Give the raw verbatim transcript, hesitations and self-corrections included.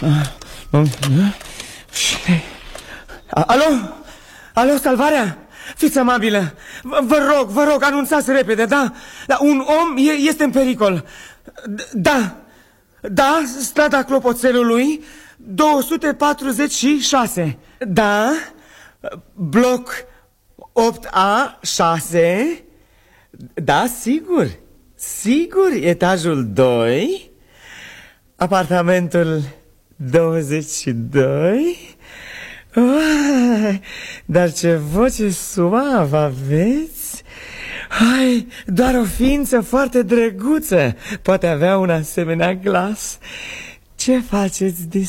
Alo? Alo, salvarea? Fiți amabilă. Vă rog, vă rog, anunțați repede, da? Da, un om este în pericol. Da, da, strada Clopoțelului, două sute patruzeci și șase. Da, bloc opt A șase. Da, sigur, sigur, etajul doi, apartamentul douăzeci și doi. Oh, dar ce voce suavă aveți! Hai, doar o ființă foarte drăguță poate avea un asemenea glas. Ce faceți de